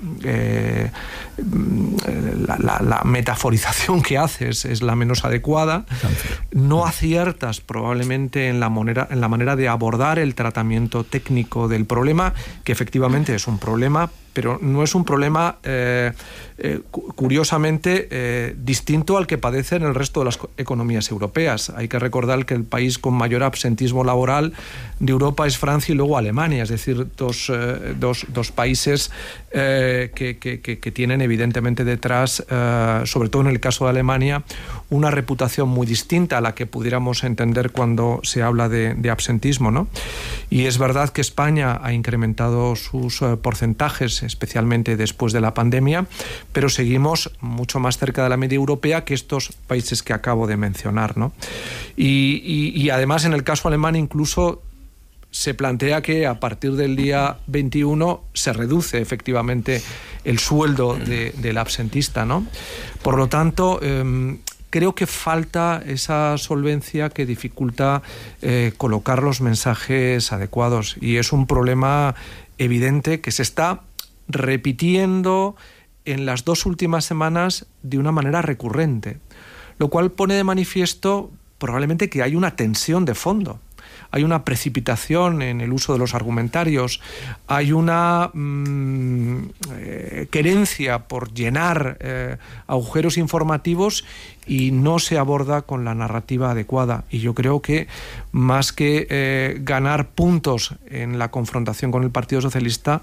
la metaforización que haces es la menos adecuada, no aciertas probablemente en la manera de abordar el tratamiento técnico del problema, que efectivamente es un problema, pero no es un problema curiosamente distinto al que padecen el resto de las economías europeas. Hay que recordar que el país con mayor absentismo laboral de Europa es Francia y luego Alemania, es decir, dos países que tienen evidentemente detrás, sobre todo en el caso de Alemania, una reputación muy distinta a la que pudiéramos entender cuando se habla de absentismo, ¿no? Y es verdad que España ha incrementado sus porcentajes, especialmente después de la pandemia, pero seguimos mucho más cerca de la media europea que estos países que acabo de mencionar, ¿no? Y además, en el caso alemán, incluso se plantea que a partir del día 21 se reduce efectivamente el sueldo del absentista, ¿no? Por lo tanto, creo que falta esa solvencia que dificulta colocar los mensajes adecuados, y es un problema evidente que se está repitiendo en las 2 últimas semanas de una manera recurrente, lo cual pone de manifiesto probablemente que hay una tensión de fondo. Hay una precipitación en el uso de los argumentarios, hay una querencia por llenar agujeros informativos y no se aborda con la narrativa adecuada. Y yo creo que más que ganar puntos en la confrontación con el Partido Socialista,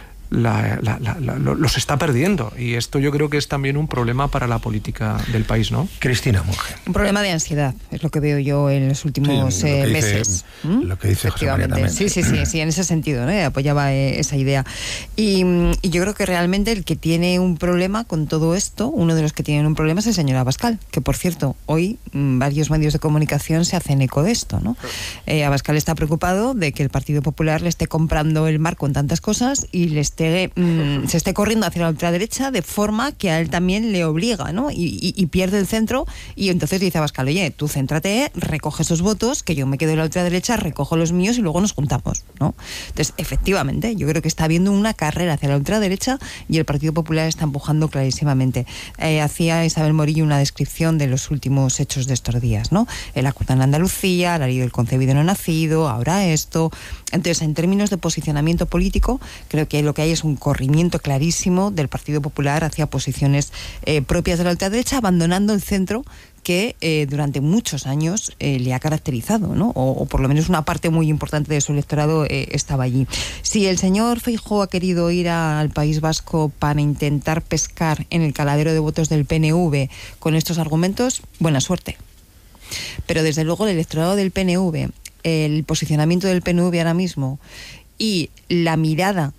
los está perdiendo, y esto yo creo que es también un problema para la política del país, ¿no? Cristina Monge. Un problema de ansiedad, es lo que veo yo en los últimos meses. Lo que dice José María también. Sí, en ese sentido, ¿no? Apoyaba esa idea. Y yo creo que realmente el que tiene un problema con todo esto, uno de los que tienen un problema es el señor Abascal, que por cierto, hoy varios medios de comunicación se hacen eco de esto, ¿no? Abascal está preocupado de que el Partido Popular le esté comprando el mar con tantas cosas y se esté corriendo hacia la ultraderecha de forma que a él también le obliga, ¿no? Y pierde el centro, y entonces dice Abascal, oye, tú céntrate, recoge esos votos, que yo me quedo en la ultraderecha, recojo los míos y luego nos juntamos, ¿no? Entonces, efectivamente, yo creo que está habiendo una carrera hacia la ultraderecha y el Partido Popular está empujando clarísimamente. Hacía Isabel Morillo una descripción de los últimos hechos de estos días, ¿no? El acuerdo en Andalucía, la ley del concebido no nacido, ahora esto. Entonces, en términos de posicionamiento político, creo que lo que hay es un corrimiento clarísimo del Partido Popular hacia posiciones propias de la ultraderecha, abandonando el centro que durante muchos años le ha caracterizado, ¿no? O por lo menos una parte muy importante de su electorado estaba allí. Si el señor Feijóo ha querido ir al País Vasco para intentar pescar en el caladero de votos del PNV con estos argumentos, buena suerte. Pero desde luego el electorado del PNV, el posicionamiento del PNV ahora mismo y la mirada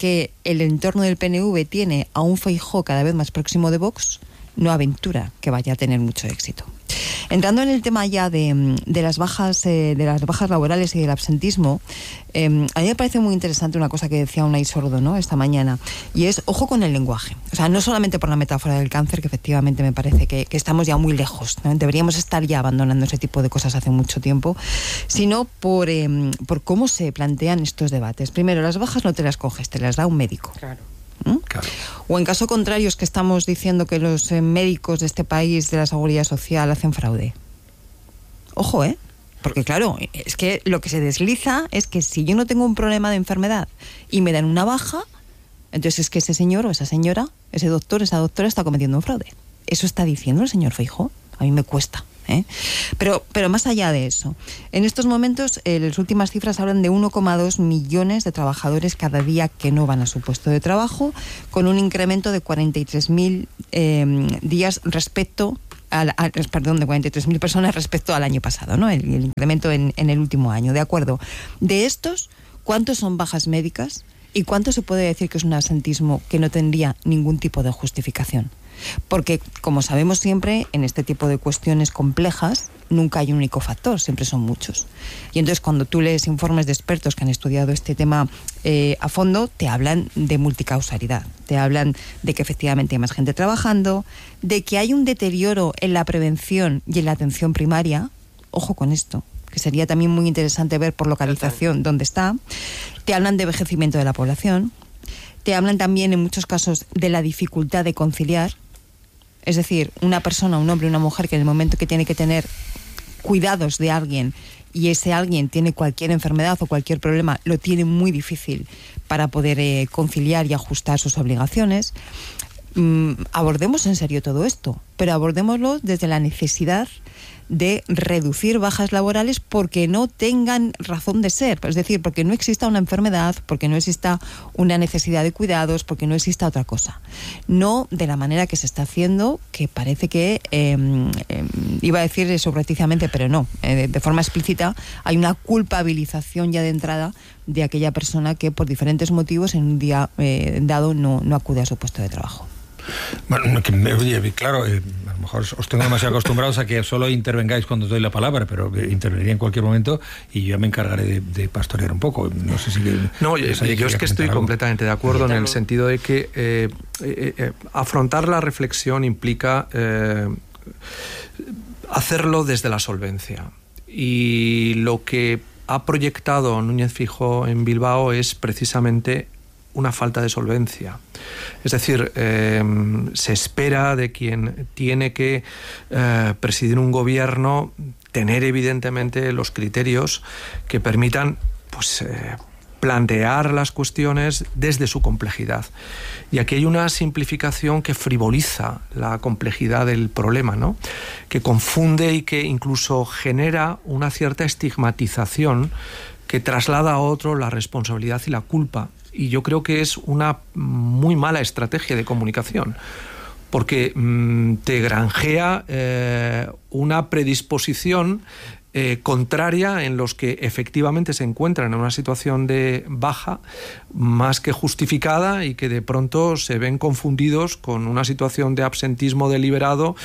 que el entorno del PNV tiene a un Feijóo cada vez más próximo de Vox, no aventura que vaya a tener mucho éxito. Entrando en el tema ya de las bajas laborales y del absentismo, a mí me parece muy interesante una cosa que decía Unai Sordo, ¿no?, esta mañana, y es ojo con el lenguaje. O sea, no solamente por la metáfora del cáncer, que efectivamente me parece que estamos ya muy lejos, ¿no? Deberíamos estar ya abandonando ese tipo de cosas hace mucho tiempo, sino por cómo se plantean estos debates. Primero, las bajas no te las coges, te las da un médico. Claro. Claro. O en caso contrario es que estamos diciendo que los médicos de este país, de la Seguridad Social, hacen fraude. Ojo, porque claro, es que lo que se desliza es que si yo no tengo un problema de enfermedad y me dan una baja, entonces es que ese señor o esa señora, ese doctor, esa doctora está cometiendo un fraude. Eso está diciendo el señor Feijóo. A mí me cuesta. Pero más allá de eso, en estos momentos las últimas cifras hablan de 1,2 millones de trabajadores cada día que no van a su puesto de trabajo, con un incremento de 43.000 días respecto de 43.000 personas respecto al año pasado, ¿no? El incremento en el último año, ¿de acuerdo? De estos, ¿cuántos son bajas médicas? ¿Y cuánto se puede decir que es un absentismo que no tendría ningún tipo de justificación? Porque, como sabemos siempre, en este tipo de cuestiones complejas nunca hay un único factor, siempre son muchos. Y entonces cuando tú lees informes de expertos que han estudiado este tema a fondo, te hablan de multicausalidad, te hablan de que efectivamente hay más gente trabajando, de que hay un deterioro en la prevención y en la atención primaria. Ojo con esto, que sería también muy interesante ver por localización dónde está. Te hablan de envejecimiento de la población, te hablan también en muchos casos de la dificultad de conciliar. Es decir, una persona, un hombre, una mujer que en el momento que tiene que tener cuidados de alguien y ese alguien tiene cualquier enfermedad o cualquier problema, lo tiene muy difícil para poder conciliar y ajustar sus obligaciones. Abordemos en serio todo esto, pero abordémoslo desde la necesidad de reducir bajas laborales porque no tengan razón de ser, es decir, porque no exista una enfermedad, porque no exista una necesidad de cuidados, porque no exista otra cosa. No de la manera que se está haciendo, que parece que, iba a decir subrepticiamente, pero no, de forma explícita, hay una culpabilización ya de entrada de aquella persona que por diferentes motivos en un día dado no acude a su puesto de trabajo. Bueno, oye, claro, a lo mejor os tengo demasiado acostumbrados a que solo intervengáis cuando os doy la palabra, pero interveniría en cualquier momento y yo ya me encargaré de pastorear un poco. No sé si... No, yo es que estoy completamente de acuerdo en el sentido de que afrontar la reflexión implica hacerlo desde la solvencia. Y lo que ha proyectado Núñez Feijóo en Bilbao es precisamente una falta de solvencia. Es decir, se espera de quien tiene que presidir un gobierno tener evidentemente los criterios que permitan plantear las cuestiones desde su complejidad. Y aquí hay una simplificación que frivoliza la complejidad del problema, ¿no?, que confunde y que incluso genera una cierta estigmatización que traslada a otro la responsabilidad y la culpa. Y yo creo que es una muy mala estrategia de comunicación, porque te granjea una predisposición contraria en los que efectivamente se encuentran en una situación de baja más que justificada y que de pronto se ven confundidos con una situación de absentismo deliberado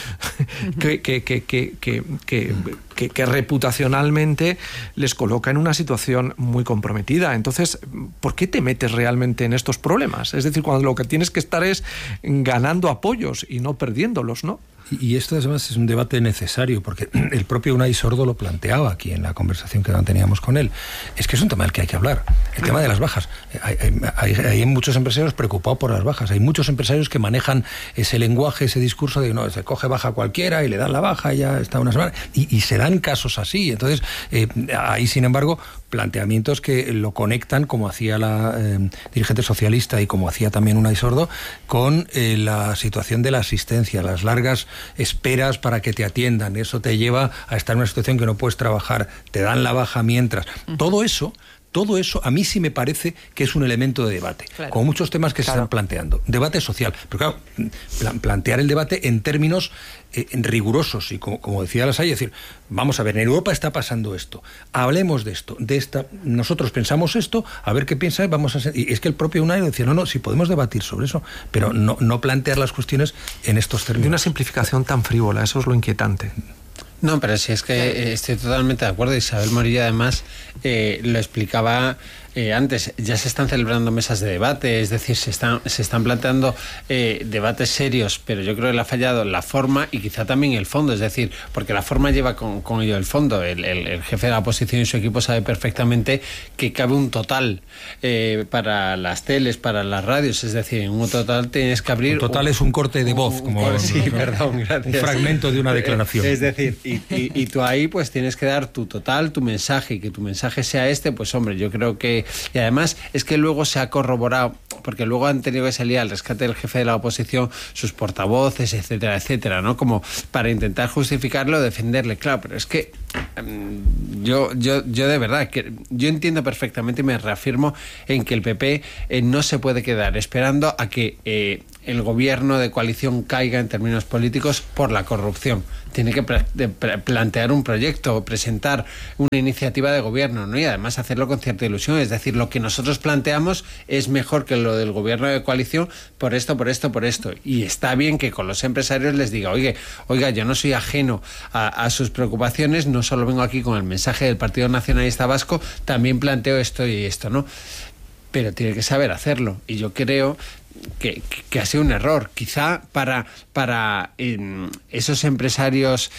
que reputacionalmente les coloca en una situación muy comprometida. Entonces, ¿por qué te metes realmente en estos problemas? Es decir, cuando lo que tienes que estar es ganando apoyos y no perdiéndolos, ¿no? Y esto además es un debate necesario, porque el propio Unai Sordo lo planteaba aquí en la conversación que manteníamos con él. Es que es un tema del que hay que hablar, el tema de las bajas. Hay muchos empresarios preocupados por las bajas, hay muchos empresarios que manejan ese lenguaje, ese discurso de no, se coge baja cualquiera y le dan la baja y ya está una semana, y se dan casos así. Entonces, hay sin embargo planteamientos que lo conectan, como hacía la dirigente socialista y como hacía también Unai Sordo, con la situación de la asistencia, las largas esperas para que te atiendan. Eso te lleva a estar en una situación que no puedes trabajar, te dan la baja mientras. Todo eso todo eso a mí sí me parece que es un elemento de debate, claro, como muchos temas que se están planteando. Debate social, pero claro, plantear el debate en términos rigurosos y como decía Lasalle, es decir, vamos a ver, en Europa está pasando esto, hablemos de esto, nosotros pensamos esto, a ver qué piensa, y es que el propio UNAIR decía, no, si podemos debatir sobre eso, pero no plantear las cuestiones en estos términos. De una simplificación tan frívola, eso es lo inquietante. No, pero si es que estoy totalmente de acuerdo. Isabel Morillo además lo explicaba antes, ya se están celebrando mesas de debate, es decir, se están planteando debates serios, pero yo creo que le ha fallado la forma y quizá también el fondo, es decir, porque la forma lleva con ello el fondo. El jefe de la oposición y su equipo sabe perfectamente que cabe un total para las teles, para las radios, es decir, en un total tienes que abrir... Un total es un corte de voz, perdón, gracias. Un fragmento de una declaración. Es decir, y tú ahí pues tienes que dar tu total, tu mensaje, y que tu mensaje sea pues hombre, yo creo que... Y además es que luego se ha corroborado, porque luego han tenido que salir al rescate del jefe de la oposición, sus portavoces, etcétera, etcétera, ¿no? Como para intentar justificarlo, defenderle, claro, pero es que yo de verdad, que yo entiendo perfectamente y me reafirmo en que el PP no se puede quedar esperando a que el gobierno de coalición caiga en términos políticos por la corrupción. Tiene que plantear un proyecto, presentar una iniciativa de gobierno, ¿no? Y además hacerlo con cierta ilusión. Es decir, lo que nosotros planteamos es mejor que lo del gobierno de coalición por esto. Y está bien que con los empresarios les diga, oiga, yo no soy ajeno a sus preocupaciones, no solo vengo aquí con el mensaje del Partido Nacionalista Vasco, también planteo esto y esto, ¿no? Pero tiene que saber hacerlo. Y yo creo que ha sido un error. Quizá para esos empresarios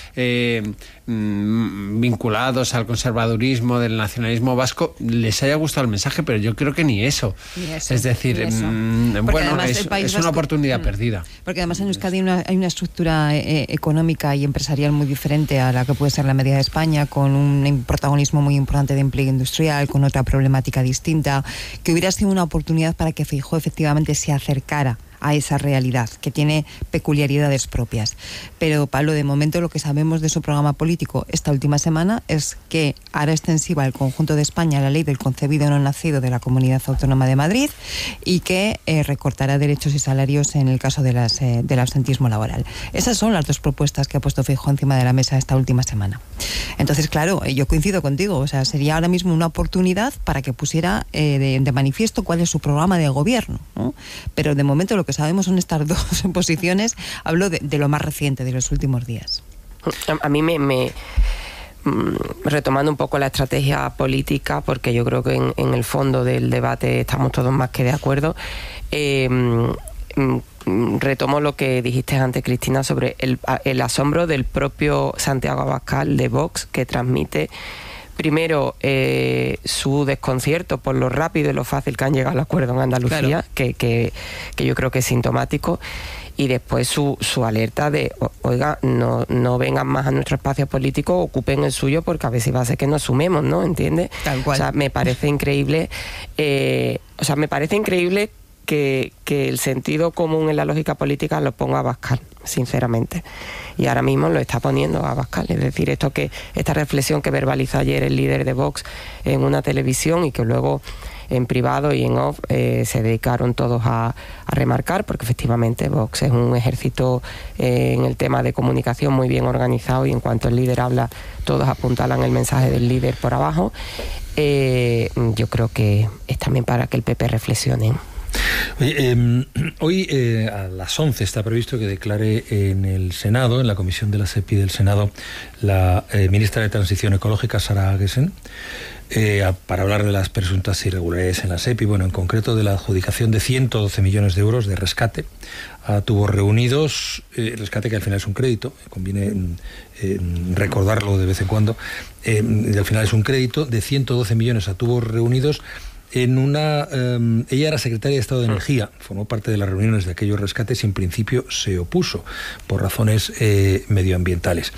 vinculados al conservadurismo del nacionalismo vasco les haya gustado el mensaje, pero yo creo que ni eso. Es decir, bueno, es una oportunidad perdida. Porque además en Euskadi hay una estructura económica y empresarial muy diferente a la que puede ser la media de España, con un protagonismo muy importante de empleo industrial, con otra problemática distinta, que hubiera sido una oportunidad para que Feijóo efectivamente se acercara a esa realidad, que tiene peculiaridades propias. Pero, Pablo, de momento lo que sabemos de su programa político esta última semana es que hará extensiva al conjunto de España la ley del concebido no nacido de la Comunidad Autónoma de Madrid y que recortará derechos y salarios en el caso del absentismo laboral. Esas son las dos propuestas que ha puesto Feijóo encima de la mesa esta última semana. Entonces, claro, yo coincido contigo, o sea, sería ahora mismo una oportunidad para que pusiera de manifiesto cuál es su programa de gobierno, ¿no? Pero de momento lo que sabemos son estas dos posiciones. Hablo de lo más reciente, de los últimos días. A mí retomando un poco la estrategia política, porque yo creo que en el fondo del debate estamos todos más que de acuerdo, retomo lo que dijiste antes, Cristina, sobre el asombro del propio Santiago Abascal de Vox, que transmite primero su desconcierto por lo rápido y lo fácil que han llegado al acuerdo en Andalucía, claro, que yo creo que es sintomático, y después su alerta de, oiga, no vengan más a nuestro espacio político, ocupen el suyo, porque a veces va a ser que nos sumemos, ¿no? ¿Entiendes? Tal cual. O sea, me parece increíble, que el sentido común en la lógica política lo ponga Abascal, sinceramente. Y ahora mismo lo está poniendo Abascal. Es decir, esta reflexión que verbalizó ayer el líder de Vox en una televisión y que luego en privado y en off se dedicaron todos a remarcar, porque efectivamente Vox es un ejército en el tema de comunicación muy bien organizado, y en cuanto el líder habla, todos apuntalan el mensaje del líder por abajo. Yo creo que es también para que el PP reflexione. Oye, hoy a las 11 está previsto que declare en el Senado, en la comisión de la SEPI del Senado, la ministra de Transición Ecológica, Sara Agesen, para hablar de las presuntas irregularidades en la SEPI, bueno, en concreto de la adjudicación de 112 millones de euros de rescate a tubos reunidos, rescate que al final es un crédito, conviene recordarlo de vez en cuando, al final es un crédito de 112 millones a tubos reunidos. Ella era secretaria de Estado de Energía, formó parte de las reuniones de aquellos rescates y en principio se opuso por razones medioambientales.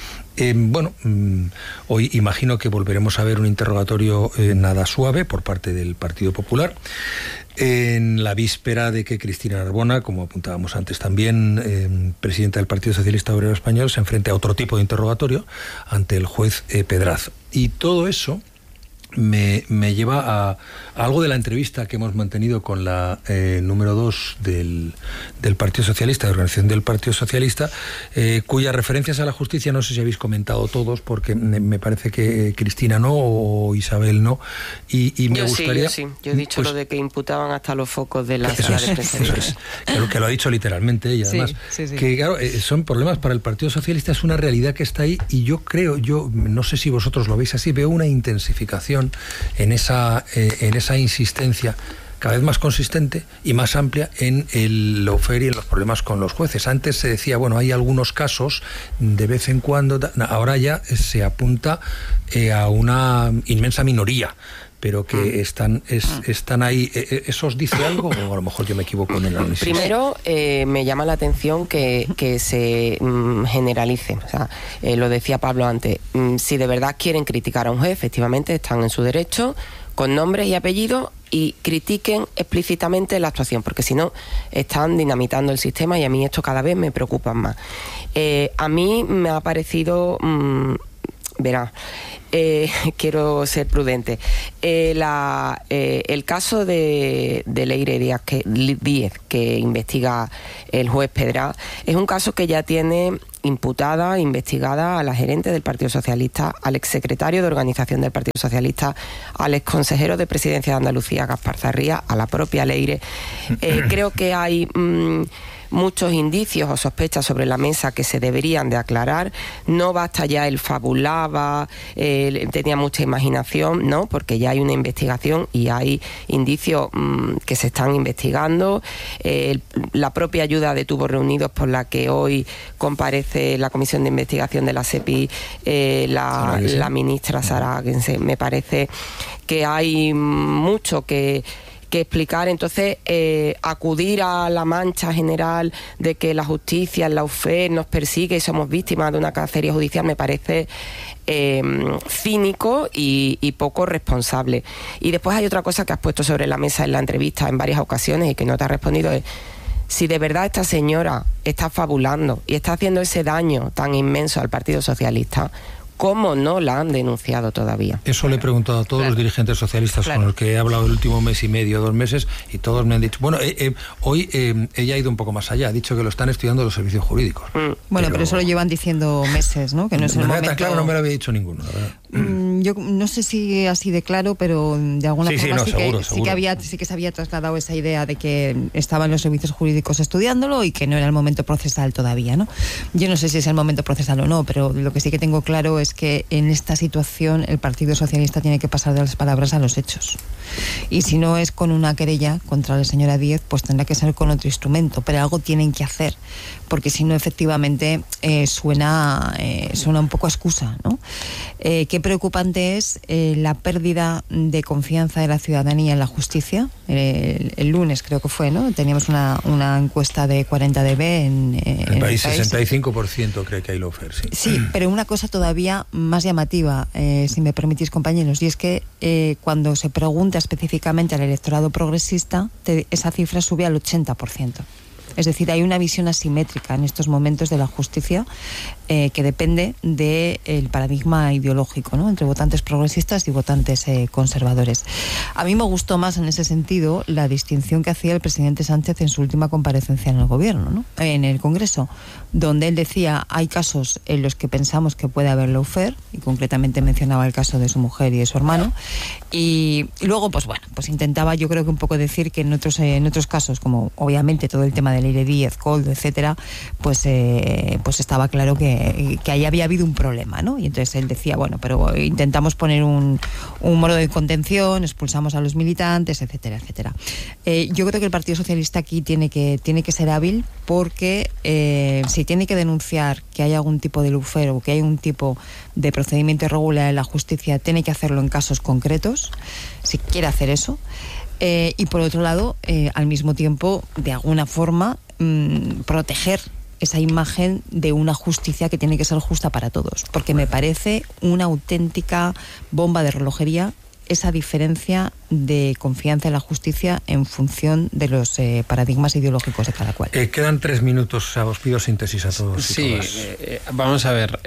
Hoy imagino que volveremos a ver un interrogatorio nada suave por parte del Partido Popular, en la víspera de que Cristina Narbona, como apuntábamos antes también, presidenta del Partido Socialista Obrero Español, se enfrente a otro tipo de interrogatorio ante el juez Pedraza. Y todo eso me lleva a algo de la entrevista que hemos mantenido con la número 2 del Partido Socialista, de Organización del Partido Socialista, cuyas referencias a la justicia no sé si habéis comentado todos, porque me parece que Cristina no, o Isabel no, y me gustaría... Yo he dicho lo de que imputaban hasta los focos de la sala de prensa. Eso es, que lo ha dicho literalmente ella, además. Que claro, son problemas para el Partido Socialista, es una realidad que está ahí, y yo no sé si vosotros lo veis así, veo una intensificación en esa insistencia cada vez más consistente y más amplia en el lawfare y en los problemas con los jueces. Antes se decía, bueno, hay algunos casos de vez en cuando, ahora ya se apunta a una inmensa minoría, pero que están ahí. ¿Eso os dice algo o a lo mejor yo me equivoco en el análisis? Primero, me llama la atención que se generalice. O sea, lo decía Pablo antes, si de verdad quieren criticar a un juez, efectivamente están en su derecho, con nombres y apellidos, y critiquen explícitamente la actuación, porque si no están dinamitando el sistema, y a mí esto cada vez me preocupa más. A mí me ha parecido... verá, quiero ser prudente. El caso de Leire Díaz que investiga el juez Pedra, es un caso que ya tiene imputada, investigada a la gerente del Partido Socialista, al exsecretario de Organización del Partido Socialista, al exconsejero de Presidencia de Andalucía, Gaspar Zarría, a la propia Leire. Creo que hay... muchos indicios o sospechas sobre la mesa que se deberían de aclarar. No basta ya el fabulaba, tenía mucha imaginación, no, porque ya hay una investigación y hay indicios que se están investigando. La propia ayuda de Tubos Reunidos, por la que hoy comparece la comisión de investigación de la SEPI, la ministra Sara Aguense, me parece que hay mucho que explicar. Entonces, acudir a la mancha general de que la justicia, el lawfare nos persigue y somos víctimas de una cacería judicial, me parece cínico y poco responsable. Y después hay otra cosa que has puesto sobre la mesa en la entrevista en varias ocasiones y que no te ha respondido, es si de verdad esta señora está fabulando y está haciendo ese daño tan inmenso al Partido Socialista, ¿cómo no la han denunciado todavía? Eso le he preguntado a todos los dirigentes socialistas con los que he hablado el último mes y medio, 2 meses, y todos me han dicho... Bueno, hoy ella ha ido un poco más allá, ha dicho que lo están estudiando los servicios jurídicos. Bueno, pero eso lo llevan diciendo meses, ¿no? Que no es el momento... Tan claro no me lo había dicho ninguno, la verdad. Yo no sé si así de claro, pero de alguna forma sí que se había trasladado esa idea de que estaban los servicios jurídicos estudiándolo y que no era el momento procesal todavía, ¿no? Yo no sé si es el momento procesal o no, pero lo que sí que tengo claro es que en esta situación el Partido Socialista tiene que pasar de las palabras a los hechos. Y si no es con una querella contra la señora Díez, pues tendrá que ser con otro instrumento, pero algo tienen que hacer, porque si no, efectivamente, suena un poco a excusa, ¿no? Qué preocupante es la pérdida de confianza de la ciudadanía en la justicia. El lunes creo que fue, ¿no? Teníamos una encuesta de 40dB en el país. 65% cree que hay lawfare, sí. Sí, pero una cosa todavía más llamativa, si me permitís, compañeros, y es que cuando se pregunta específicamente al electorado progresista, esa cifra sube al 80%. Es decir, hay una visión asimétrica en estos momentos de la justicia que depende del paradigma ideológico, ¿no? Entre votantes progresistas y votantes conservadores. A mí me gustó más en ese sentido la distinción que hacía el presidente Sánchez en su última comparecencia en el gobierno, ¿no? En el Congreso, donde él decía hay casos en los que pensamos que puede haber lawfare, y concretamente mencionaba el caso de su mujer y de su hermano, y luego pues intentaba, yo creo que un poco decir que en otros casos, como obviamente todo el tema de Leire Díez, Coldo, etcétera, pues estaba claro que ahí había habido un problema, ¿no? Y entonces él decía, bueno, pero intentamos poner un modo de contención, expulsamos a los militantes, etcétera, etcétera. Yo creo que el Partido Socialista aquí tiene que ser hábil, porque si tiene que denunciar que hay algún tipo de lawfare o que hay un tipo de procedimiento irregular en la justicia, tiene que hacerlo en casos concretos, si quiere hacer eso. Y por otro lado, al mismo tiempo, de alguna forma, proteger esa imagen de una justicia que tiene que ser justa para todos, porque me parece una auténtica bomba de relojería esa diferencia de confianza en la justicia en función de los paradigmas ideológicos de cada cual. Quedan 3 minutos, o sea, os pido síntesis a todos. Sí, vamos a ver,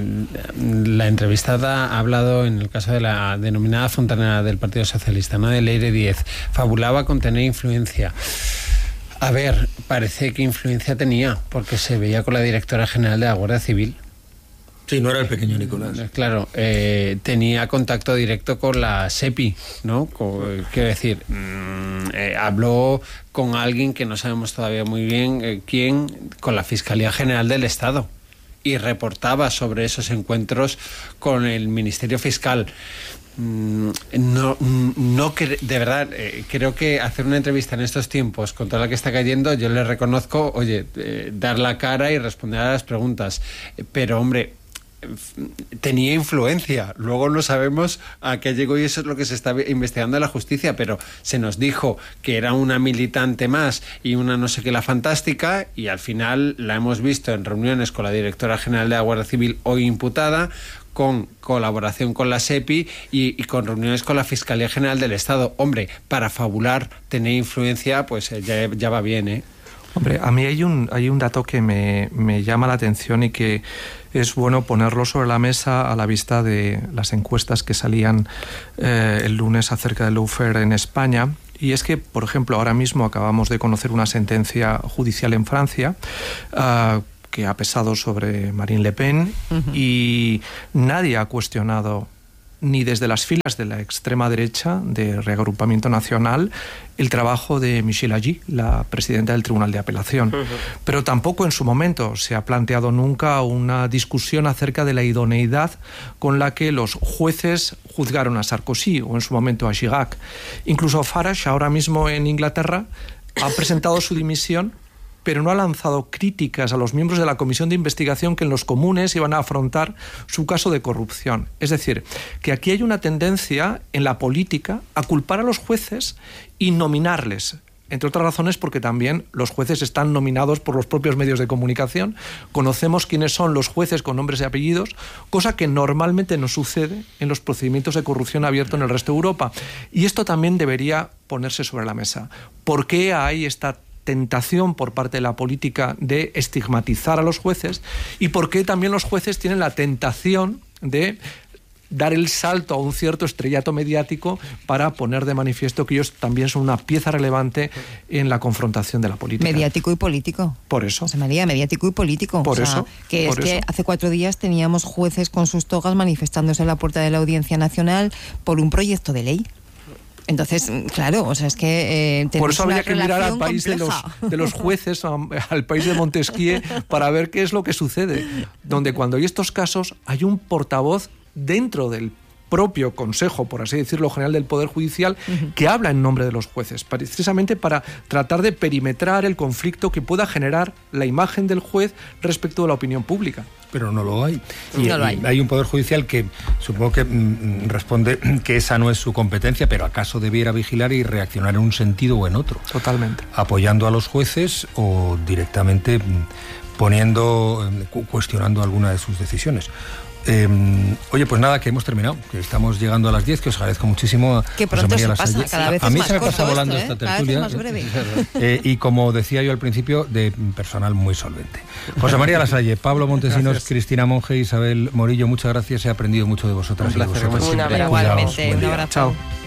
la entrevistada ha hablado en el caso de la denominada fontanera del Partido Socialista, ¿no?, de Leire Díez, fabulaba con tener influencia. A ver, parece que influencia tenía, porque se veía con la directora general de la Guardia Civil. Sí, no era el pequeño Nicolás. Claro, tenía contacto directo con la SEPI, ¿no? Quiero decir, habló con alguien que no sabemos todavía muy bien quién, con la Fiscalía General del Estado, y reportaba sobre esos encuentros con el Ministerio Fiscal. De verdad, creo que hacer una entrevista en estos tiempos con toda la que está cayendo, yo le reconozco, oye, dar la cara y responder a las preguntas, pero hombre, tenía influencia, luego no sabemos a qué llegó y eso es lo que se está investigando en la justicia, pero se nos dijo que era una militante más y una no sé qué, la fantástica, y al final la hemos visto en reuniones con la directora general de la Guardia Civil, hoy imputada, con colaboración con la SEPI y con reuniones con la Fiscalía General del Estado. Hombre, para fabular, tener influencia, pues ya va bien, ¿eh? Hombre, a mí hay un dato que me llama la atención y que es bueno ponerlo sobre la mesa a la vista de las encuestas que salían el lunes acerca del lawfare en España. Y es que, por ejemplo, ahora mismo acabamos de conocer una sentencia judicial en Francia que ha pesado sobre Marine Le Pen, y nadie ha cuestionado, ni desde las filas de la extrema derecha de Reagrupamiento Nacional, el trabajo de Michelle Agee, la presidenta del Tribunal de Apelación. Pero tampoco en su momento se ha planteado nunca una discusión acerca de la idoneidad con la que los jueces juzgaron a Sarkozy o en su momento a Chirac. Incluso Farage, ahora mismo en Inglaterra, ha presentado su dimisión, pero no ha lanzado críticas a los miembros de la comisión de investigación que en los comunes iban a afrontar su caso de corrupción. Es decir, que aquí hay una tendencia en la política a culpar a los jueces y nominarles, entre otras razones porque también los jueces están nominados por los propios medios de comunicación. Conocemos quiénes son los jueces con nombres y apellidos, cosa que normalmente no sucede en los procedimientos de corrupción abiertos en el resto de Europa. Y esto también debería ponerse sobre la mesa. ¿Por qué hay esta tentación por parte de la política de estigmatizar a los jueces, y por qué también los jueces tienen la tentación de dar el salto a un cierto estrellato mediático para poner de manifiesto que ellos también son una pieza relevante en la confrontación de la política? Mediático y político. Por eso. José María, mediático y político. Por eso. Que es que hace 4 días teníamos jueces con sus togas manifestándose en la puerta de la Audiencia Nacional por un proyecto de ley. Entonces, claro, o sea, es que por eso habría que mirar al país de los jueces, al país de Montesquieu, para ver qué es lo que sucede. Donde cuando hay estos casos hay un portavoz dentro del propio Consejo, por así decirlo, General del Poder Judicial, que habla en nombre de los jueces, precisamente para tratar de perimetrar el conflicto que pueda generar la imagen del juez respecto de la opinión pública. Pero no lo hay. Hay un Poder Judicial que supongo que responde que esa no es su competencia, pero acaso debiera vigilar y reaccionar en un sentido o en otro. Totalmente. Apoyando a los jueces o directamente cuestionando alguna de sus decisiones. Oye, pues nada, que hemos terminado, que estamos llegando a las 10, que os agradezco muchísimo. Que pronto se pasa, cada vez a mí es se me más pasa volando esto, esta cada tertulia. vez es más breve. Y como decía yo al principio, de personal muy solvente. José María Lasalle, Pablo Montesinos, Cristina Monge, Isabel Morillo, muchas gracias, he aprendido mucho de vosotras. Un placer, y de vosotros. Un abrazo. Igualmente, un abrazo. Chao.